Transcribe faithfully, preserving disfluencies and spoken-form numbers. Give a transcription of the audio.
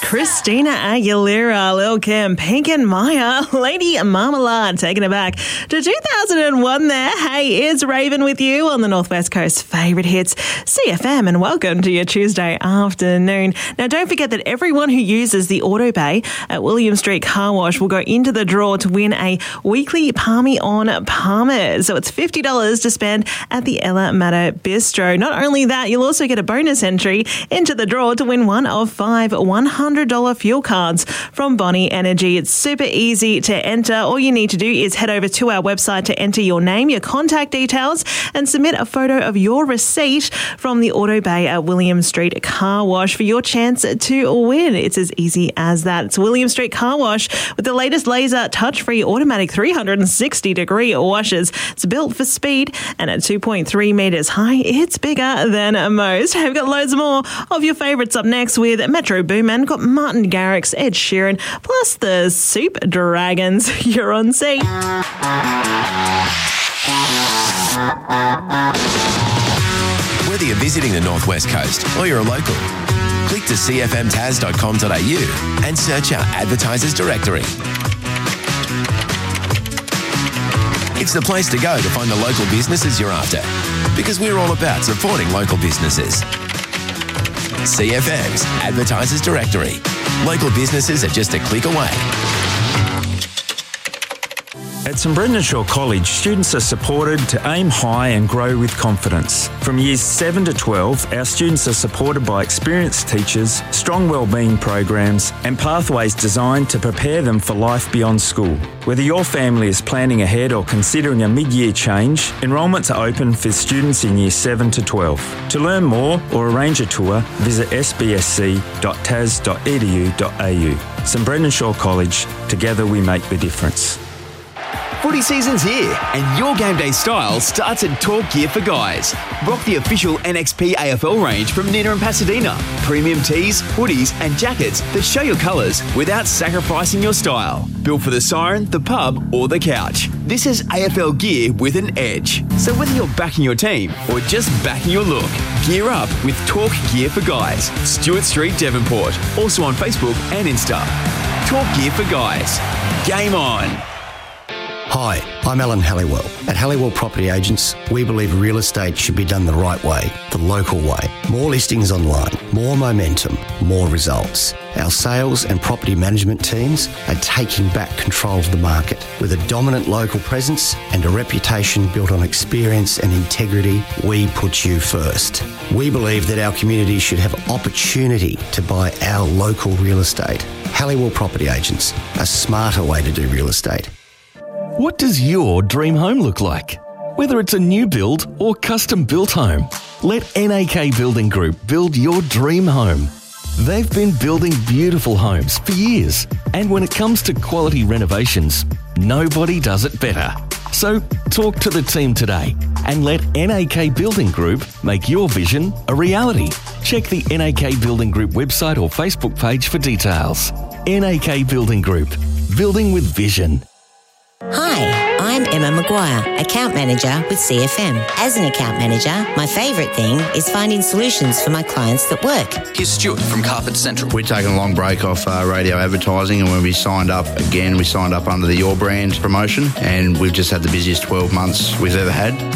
Christina Aguilera, Lil Kim, Pink and Maya, Lady Marmalade, taking it back to two thousand one there. Hey, it's Raven with you on the Northwest Coast favourite hits, C F M, and welcome to your Tuesday afternoon. Now, don't forget that everyone who uses the Auto Bay at William Street Car Wash will go into the draw to win a weekly Palmy on Palmers. So it's fifty dollars to spend at the Ella Mato Bistro. Not only that, you'll also get a bonus entry into the draw to win one of five one hundred dollars fuel cards from Bonnie Energy. It's super easy to enter. All you need to do is head over to our website to enter your name, your contact details, and submit a photo of your receipt from the Auto Bay at William Street Car Wash for your chance to win. It's as easy as that. It's William Street Car Wash with the latest laser touch-free automatic three hundred sixty degree washers. It's built for speed, and at two point three metres high, it's bigger than most. We've got loads more of your favourites up next with Metro Boomin. Got Martin Garrix, Ed Sheeran, plus the Soup Dragons. You're on C. Whether you're visiting the Northwest Coast or you're a local, click to c f m tas dot com dot a u and search our advertisers directory. It's the place to go to find the local businesses you're after, because we're all about supporting local businesses. C F M's Advertisers Directory. Local businesses are just a click away. At St Brendan Shaw College, students are supported to aim high and grow with confidence. From years seven to twelve, our students are supported by experienced teachers, strong wellbeing programs, and pathways designed to prepare them for life beyond school. Whether your family is planning ahead or considering a mid-year change, enrolments are open for students in years seven to twelve. To learn more or arrange a tour, visit s b s c dot tas dot e d u dot a u. St Brendan Shaw College, together we make the difference. Footy season's here, and your game day style starts at Talk Gear for Guys. Rock the official N X P A F L range from Nina and Pasadena. Premium tees, hoodies, and jackets that show your colours without sacrificing your style. Built for the siren, the pub, or the couch. This is A F L gear with an edge. So whether you're backing your team or just backing your look, gear up with Talk Gear for Guys. Stewart Street, Devonport. Also on Facebook and Insta. Talk Gear for Guys. Game on. Hi, I'm Alan Halliwell. At Halliwell Property Agents, we believe real estate should be done the right way, the local way. More listings online, more momentum, more results. Our sales and property management teams are taking back control of the market. With a dominant local presence and a reputation built on experience and integrity, we put you first. We believe that our community should have opportunity to buy our local real estate. Halliwell Property Agents, a smarter way to do real estate. What does your dream home look like? Whether it's a new build or custom built home, let N A K Building Group build your dream home. They've been building beautiful homes for years, and when it comes to quality renovations, nobody does it better. So talk to the team today and let N A K Building Group make your vision a reality. Check the N A K Building Group website or Facebook page for details. N A K Building Group, building with vision. Hi, I'm Emma Maguire, Account Manager with C F M. As an account manager, my favourite thing is finding solutions for my clients that work. Here's Stuart from Carpet Central. We're taking a long break off uh, radio advertising, and when we signed up again, we signed up under the Your Brand promotion, and we've just had the busiest twelve months we've ever had.